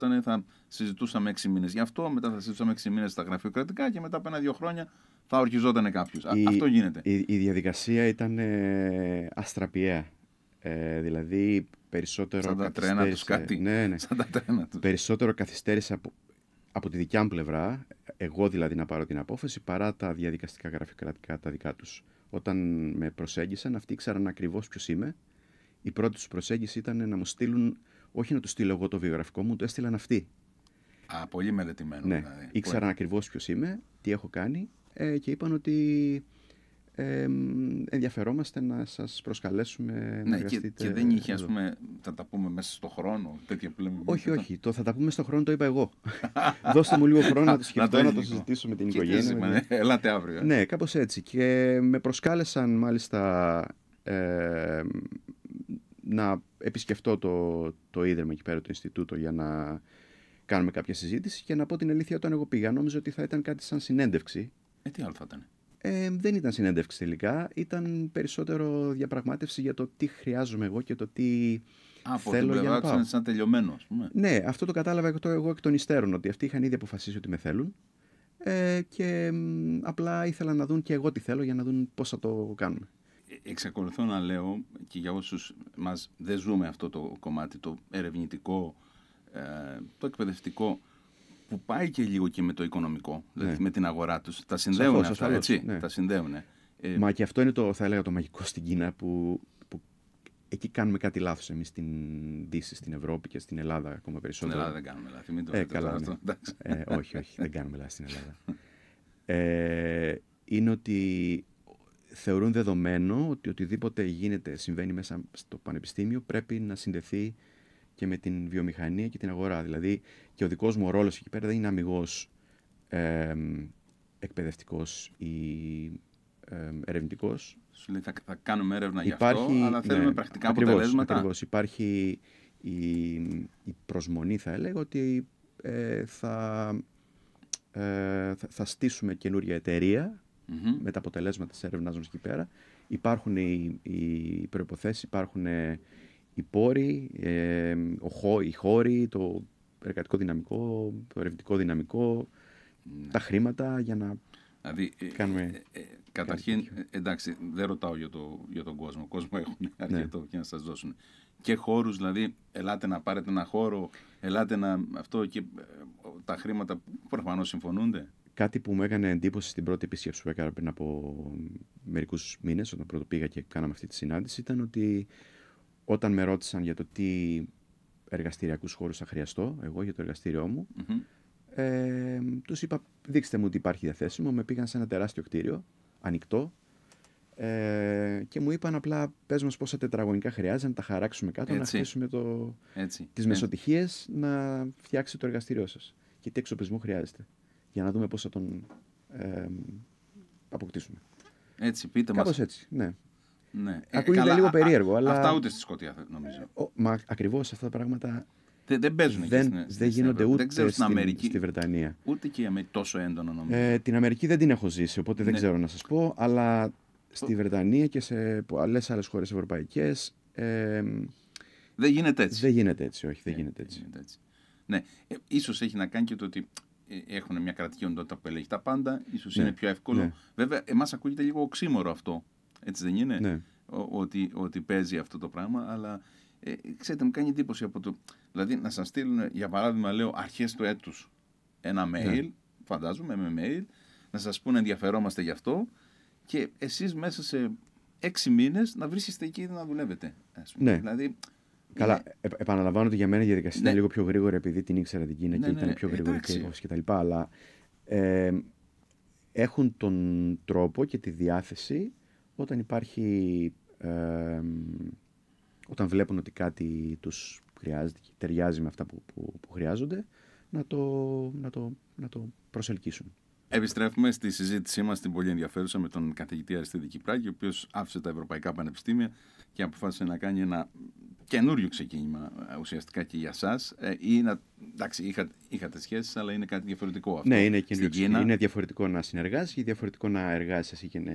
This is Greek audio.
ερχόταν, θα συζητούσαμε 6 μήνες γι' αυτό, μετά θα συζητούσαμε 6 μήνες στα γραφειοκρατικά και μετά από 1-2 χρόνια θα ορκιζόταν κάποιος. Αυτό γίνεται. Η διαδικασία ήταν αστραπιαία. Δηλαδή περισσότερο σαν τα τρένα τους κάτι. Ναι. Σαν τα τρένα τους. Περισσότερο καθυστέρησε από τη δικιά μου πλευρά, εγώ δηλαδή να πάρω την απόφαση, παρά τα διαδικαστικά γραφειοκρατικά τα δικά τους. Όταν με προσέγγισαν, αυτοί ήξεραν ακριβώς ποιος είμαι. Η πρώτη τους προσέγγιση ήταν να μου στείλουν, όχι να του στείλω εγώ το βιογραφικό μου, το έστειλαν αυτοί. Πολύ μελετημένο. Ναι, δηλαδή. ήξεραν ακριβώς ποιος είμαι, τι έχω κάνει και είπαν ότι ενδιαφερόμαστε να σας προσκαλέσουμε να εργαστείτε. Και δεν είχε, ας πούμε, θα τα πούμε μέσα στο χρόνο, τέτοια που λέμε. Όχι, το θα τα πούμε στο χρόνο το είπα εγώ. Δώστε μου λίγο χρόνο να το σκεφτώ, να το συζητήσω με την οικογένεια. Ελάτε αύριο. Ναι, κάπως έτσι. Και με προσκάλεσαν μάλιστα να επισκεφτώ το ίδρυμα εκεί πέρα, το Ινστιτούτο, για να κάνουμε κάποια συζήτηση. Και να πω την αλήθεια, όταν εγώ πήγα, νόμιζα ότι θα ήταν κάτι σαν συνέντευξη. Τι άλλο θα ήταν? Δεν ήταν συνέντευξη τελικά. Ήταν περισσότερο διαπραγμάτευση για το τι χρειάζομαι εγώ και το τι θέλω για να πάω. Είναι σαν τελειωμένο, ας πούμε. Ναι, αυτό το κατάλαβα εγώ εκ των υστέρων, ότι αυτοί είχαν ήδη αποφασίσει ότι με θέλουν και απλά ήθελαν να δουν και εγώ τι θέλω για να δουν πώς θα το κάνουμε. Εξακολουθώ να λέω, και για όσους μας δεν ζούμε αυτό το κομμάτι, το ερευνητικό, το εκπαιδευτικό, που πάει και λίγο και με το οικονομικό, δηλαδή με την αγορά τους. Τα συνδέουν αυτά, έτσι. Ναι. Τα συνδέουν. Μα και αυτό είναι θα έλεγα, το μαγικό στην Κίνα, που εκεί κάνουμε κάτι λάθος εμείς στην Δύση, στην Ευρώπη και στην Ελλάδα ακόμα περισσότερο. Στην Ελλάδα δεν κάνουμε λάθη, μην το λέτε καλά, αυτό. Όχι, δεν κάνουμε λάθη στην Ελλάδα. Είναι ότι θεωρούν δεδομένο ότι οτιδήποτε συμβαίνει μέσα στο πανεπιστήμιο πρέπει να συνδεθεί και με την βιομηχανία και την αγορά. Δηλαδή και ο δικός μου ρόλος εκεί πέρα δεν είναι αμιγώς εκπαιδευτικός ή ερευνητικός. Σου λέει θα κάνουμε έρευνα για αυτό, αλλά θέλουμε πρακτικά αποτελέσματα. Ακριβώς. Υπάρχει η προσμονή, θα έλεγα, ότι θα στήσουμε καινούργια εταιρεία με τα αποτελέσματα της έρευνας μας εκεί πέρα. Υπάρχουν οι προϋποθέσεις, υπάρχουν οι πόροι, οι χώροι, το εργατικό δυναμικό, το ερευνητικό δυναμικό, τα χρήματα για να κάνουμε... Καταρχήν, εντάξει, δεν ρωτάω για τον κόσμο. Κόσμο έχουν αρκετό και να σας δώσουν. Και χώρους, δηλαδή, ελάτε να πάρετε ένα χώρο, ελάτε να αυτό και τα χρήματα που προφανώς συμφωνούνται. Κάτι που μου έκανε εντύπωση στην πρώτη επίσκεψη που έκανα πριν από μερικούς μήνες, όταν πρώτο πήγα και κάναμε αυτή τη συνάντηση, ήταν ότι όταν με ρώτησαν για το τι εργαστηριακούς χώρους θα χρειαστώ εγώ για το εργαστήριό μου, τους είπα, δείξτε μου ότι υπάρχει διαθέσιμο. Με πήγαν σε ένα τεράστιο κτίριο, ανοιχτό, και μου είπαν απλά, πες μας πόσα τετραγωνικά χρειάζεται να τα χαράξουμε κάτω, να χτίσουμε τις μεσοτυχίες, να φτιάξει το εργαστήριό σας και τι εξοπλισμό χρειάζεται, για να δούμε πώς θα τον αποκτήσουμε. Έτσι, πείτε κάπως μας. Έτσι, ναι. Ναι. Ακούγεται λίγο περίεργο, αλλά... Αυτά ούτε στη Σκωτία, νομίζω. Μα ακριβώς αυτά τα πράγματα δεν παίζουν δεν γίνονται ούτε στη Βρετανία. Ούτε και η Αμερική τόσο έντονο, νομίζω. Την Αμερική δεν την έχω ζήσει, οπότε δεν ξέρω να σας πω, αλλά στη Βρετανία και σε άλλες χώρες ευρωπαϊκές δεν γίνεται έτσι. Δεν γίνεται έτσι, όχι, δεν γίνεται έτσι. Ναι, ίσως έχει να κάνει και το ότι έχουν μια κρατική οντότητα που ελέγχει τα πάντα, ίσως είναι πιο εύκολο. Ναι. Βέβαια, εμάς ακούγεται λίγο οξύμορο αυτό, έτσι δεν είναι, ναι. ότι παίζει αυτό το πράγμα, αλλά ξέρετε, μου κάνει εντύπωση από το... Δηλαδή, να σας στείλουν, για παράδειγμα, λέω, αρχές του έτους ένα mail, φαντάζομαι, με mail, να σας πούνε ενδιαφερόμαστε γι' αυτό και εσείς μέσα σε 6 μήνες να βρίσκεστε εκεί να δουλεύετε. Ναι. Δηλαδή, καλά, επαναλαμβάνω ότι για μένα η διαδικασία ήταν λίγο πιο γρήγορη επειδή την ήξερα την Κίνα και ήταν πιο γρήγορη και τα λοιπά, αλλά έχουν τον τρόπο και τη διάθεση όταν υπάρχει... όταν βλέπουν ότι κάτι τους χρειάζεται και ταιριάζει με αυτά που χρειάζονται, να το προσελκύσουν. Επιστρέφουμε στη συζήτησή μας, την πολύ ενδιαφέρουσα, με τον καθηγητή Αριστίδη Κυπράκη, ο οποίος άφησε τα ευρωπαϊκά πανεπιστήμια και αποφάσισε να κάνει ένα καινούριο ξεκίνημα ουσιαστικά και για εσάς. Εντάξει, είχατε σχέσεις, αλλά είναι κάτι διαφορετικό αυτό. Ναι, είναι διαφορετικό να συνεργάζεσαι και διαφορετικό να εργάζεσαι και